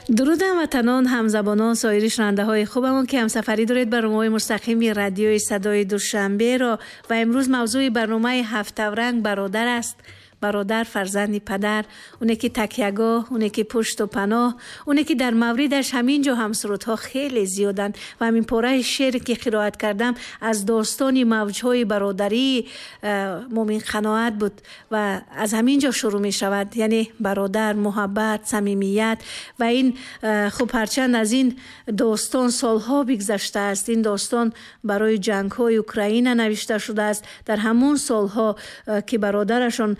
درودم وطنان، همزبانان، سایر شنونده خوبمون که همسفری دارید برنامه مستقیم رادیوی صدای دوشنبه را و امروز موضوع برنامه هفت رنگ برادر است. برادر فرزند پدر، اونه که تکیه‌گاه، اونه که پشت و پناه، اونه که در موردش همینجا هم سرودها خیلی زیادن و همین پاره شعر که قرائت کردم از داستان موجهای برادری مومن قناعت بود و از همینجا شروع می شود. یعنی برادر، محبت، صمیمیت و این خب هرچند از این داستان سالها بگذشته است. این داستان برای جنگ‌های اوکراین نوشته شده است. در همون سالها که برادرشون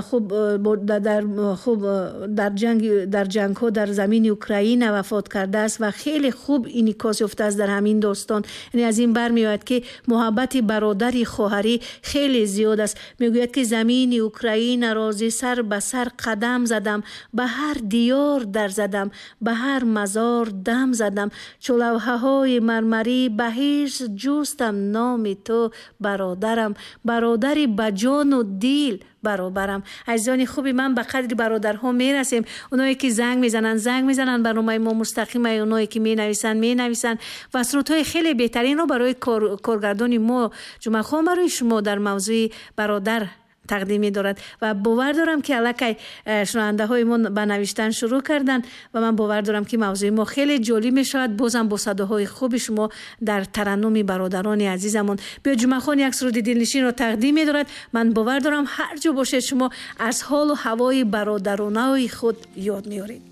در جنگ ها در زمین اوکراین وفات کرده است و خیلی خوب انعکاس یافته است در همین داستان. یعنی از این بر میاد که محبت برادری خواهری خیلی زیاد است. میگوید که زمین اوکراین را ز سر به سر قدم زدم، به هر دیار در زدم، به هر مزار دم زدم، چو لوحه های مرمری به حرص جستم نام تو برادرم، برادری به جان و دل برابرم. عزیزان خوبی، من به قدر برادرها میرسیم. اونایی که زنگ میزنن برنامه ما مستقیما، اونایی که مینویسن و سرودهای خیلی بهترین رو برای کارگردان ما جمعه خان برای شما در موضوع برادر تقدیمی دارد و باور دارم که الکی شنونده های ما به نوشتن شروع کردن و من باور دارم که موضوع ما خیلی جالب می شود. بازم با صداهای خوب شما در ترنم برادران عزیزمون بیا جمعه خان یک سرود دلنشین را تقدیم می دارد. من باور دارم هر جا باشید شما از حال و هوای برادرانه خود یاد میارید.